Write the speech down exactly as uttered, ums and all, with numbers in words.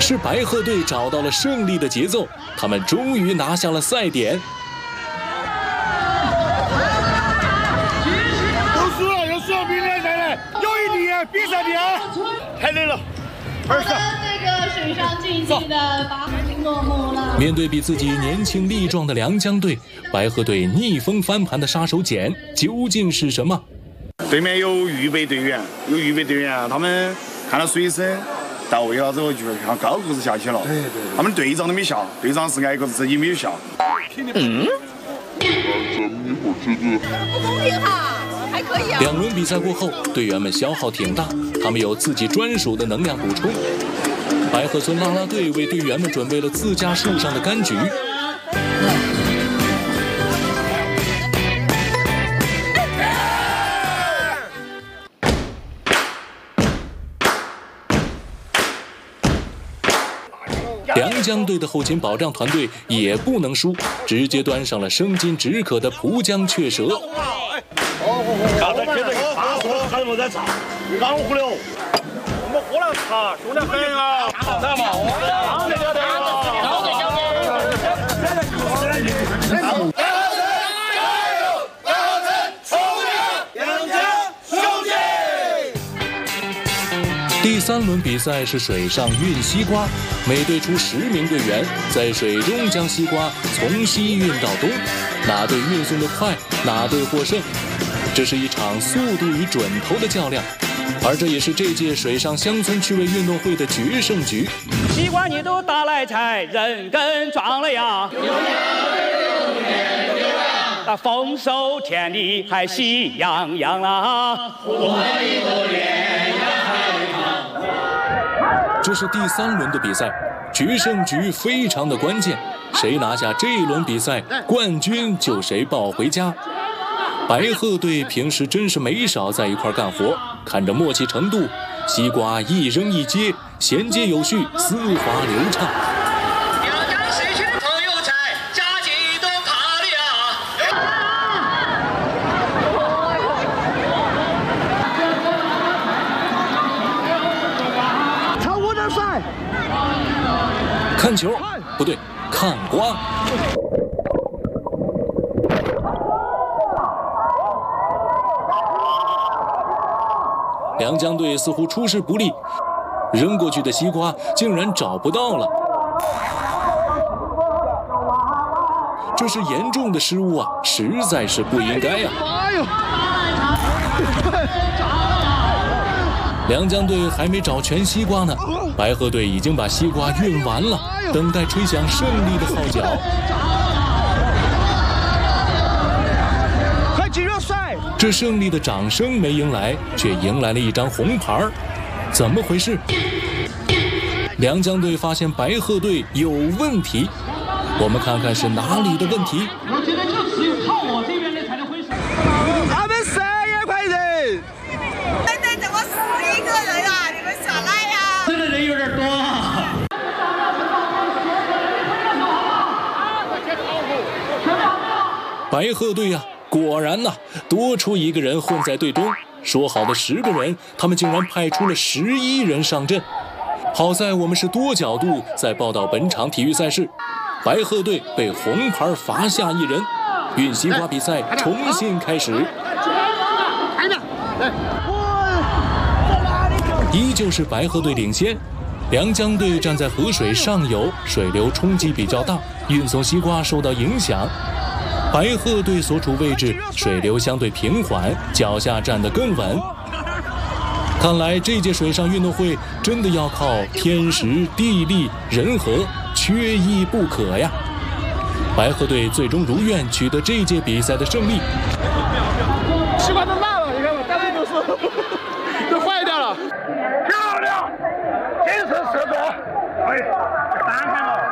是白鹤队找到了胜利的节奏，他们终于拿下了赛点。 又输了，又输了，明天再来，有一点比赛点，太累了。 好的，这个水上竞技的八分落幕了。 面对比自己年轻力壮的良江队，白鹤队逆风翻盘的杀手锏究竟是什么？ 对面有预备队员，有预备队员，他们看到水深到位了之后，就看高个子下去了。对对对。他们队长都没下，队长是矮个子，自己没有下。嗯。 不公平哈，还可以啊。 两轮比赛过后，队员们消耗挺大，他们有自己专属的能量补充。白鹤村啦啦队为队员们准备了自家树上的柑橘。良江队的后勤保障团队也不能输，直接端上了生津止渴的蒲江雀舌。 刚才给这个茶喝还没在茶，干糊了。我们喝了茶，兄弟很啊，干嘛？好的，好的，好的， 第三轮比赛是水上运西瓜，每队出十名队员，在水中将西瓜从西运到东，哪队运送得快，哪队获胜。这是一场速度与准头的较量，而这也是这届水上乡村趣味运动会的决胜局。 西瓜你都打来采，人跟撞了呀！那丰收田里还喜洋洋啦！ 这是第三轮的比赛，决胜局非常的关键，谁拿下这一轮比赛，冠军就谁抱回家。白鹤队平时真是没少在一块干活，看着默契程度，西瓜一扔一接，衔接有序，丝滑流畅。看球，不对，看瓜。良江队似乎出师不利，扔过去的西瓜竟然找不到了，这是严重的失误啊，实在是不应该啊！哎呦！良江队还没找全西瓜呢，白鹤队已经把西瓜运完了，等待吹响胜利的号角。 快进热赛！ 这胜利的掌声没迎来，却迎来了一张红牌，怎么回事？良江队发现白鹤队有问题，我们看看是哪里的问题。 我觉得就只有靠我这边的才能挥手。 他们谁也快人！ 现在怎么十一个人啊？你们耍赖呀！ 这个人有点多啊。 白鹤队呀、啊，果然呐、啊，多出一个人混在队中。说好的十个人，他们竟然派出了十一人上阵。好在我们是多角度在报道本场体育赛事，白鹤队被红牌罚下一人，运西瓜比赛重新开始。依旧是白鹤队领先，良江队站在河水上游，水流冲击比较大，运送西瓜受到影响。白鹤队所处位置水流相对平缓，脚下站得更稳。看来这届水上运动会真的要靠天时地利人和，缺一不可呀！白鹤队最终如愿取得这届比赛的胜利。 西瓜都烂了，你看吧，到处都是，都坏掉了。漂亮，精神十足，哎，单看了。